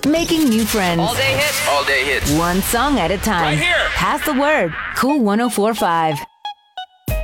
Making new friends. All day hits. All day hits. One song at a time. Right here. Pass the word. Cool 104.5.